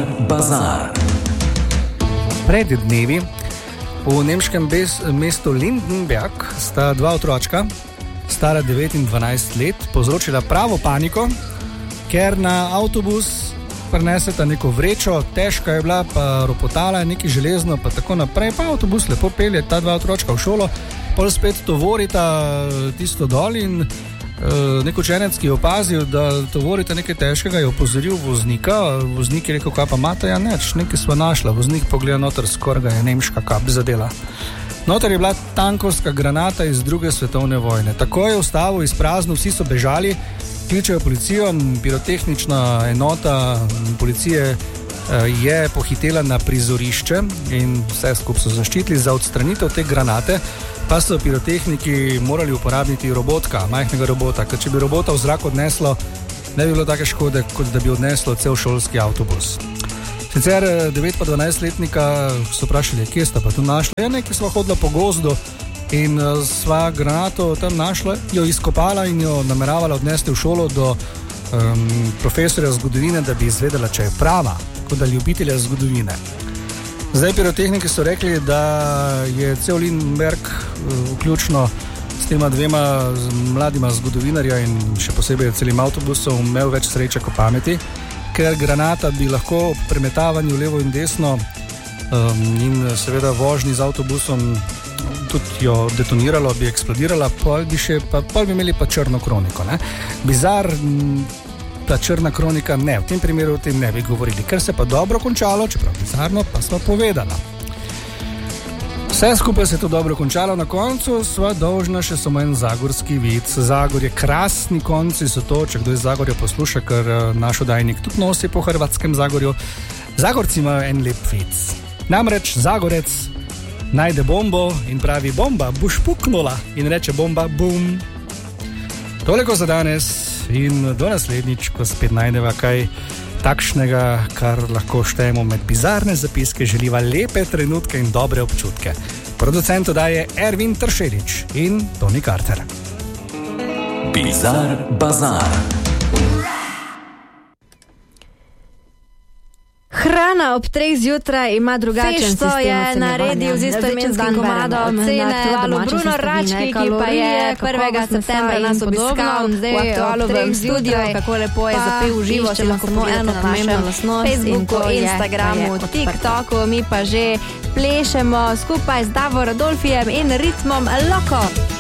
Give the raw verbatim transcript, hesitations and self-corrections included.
bazar. Pred dnevi v nemškem mestu Lindenberg sta dva otročka, stara devet in dvanajst let, povzročila pravo paniko, ker na avtobus prineseta neko vrečo, težka je bila, pa ropotala, nekaj železno, pa tako naprej, pa avtobus lepo pelje ta dva otročka v šolo, pol spet tovorita tisto dol in nek učenec, ki je opazil, da tovorite nekaj težkega, je opozoril voznika. Voznik je rekel, kaj pa imate? Ja, neč, nekaj sva našla. Voznik pogleda noter, skoraj ga je nemška kap zadela. Noter je bila tankovska granata iz druge svetovne vojne. Tako je ustavil izpraznil, vsi so bežali, kličejo policijo, pirotehnična enota policije je pohitela na prizorišče in vse skupaj so zaščitili. Za odstranitev te granate pa so pirotehniki morali uporabiti robotka, majhnega robota, ker če bi robota v zrak odneslo, ne bi bilo take škode, kot da bi odneslo cel šolski avtobus. Sicer devet pa dvanajst letnika so vprašali, kje sta pa tu našla. Ja, nekaj sva hodila po gozdu in sva granato tam našla, jo izkopala in jo nameravala odnesti v šolo do um, profesorja zgodovine, da bi izvedela, če je prava, kot da ljubitelja zgodovine. Zdaj pirotehniki so rekli, da je cel Lindenberg, vključno s tema dvema mladima zgodovinarja in še posebej celim avtobusom, imel več sreče kot pameti, ker granata bi lahko ob premetavanju levo in desno um, in seveda vožnji z avtobusom tudi jo detoniralo, bi eksplodirala, pol bi, še, pa, pol bi imeli pa črno kroniko. Ne? Bizar, ta črna kronika, ne, v tem primeru o tem ne bi govorili, ker se pa dobro končalo, čeprav bizarno, pa sva povedala. Vse skupaj se je to dobro končalo, na koncu sva dolžna še samo en zagorski vic. Zagorje, krasni konci so to, če kdo iz Zagorja posluša, ker naš oddajnik tudi nosi po hrvatskem Zagorju. Zagorci imajo en lep vic. Namreč Zagorec najde bombo in pravi, bomba, boš puknula, in reče bomba, bum. Toliko za danes in do naslednjič, ko spet najdeva kaj takšnega, kar lahko štejemo med bizarne zapiske, želiva lepe trenutke in dobre občutke. Producent oddaje Ervin Tršelič in Toni Carter. Bizar bazar. Hrana ob treh zjutraj ima drugačen Fešto sistem je ocenjevanja. naredil z istoimenskim komadom cene v aktualu Bruno Rački, ki pa je prvega septembra nas obiskal v aktualovem studiu, kako lepo je zapel v živo, si lahko samo eno pomembno lastnost Facebooku, Instagramu, TikToku, mi pa že plešemo skupaj z Davo Radolfijem in ritmom Loko.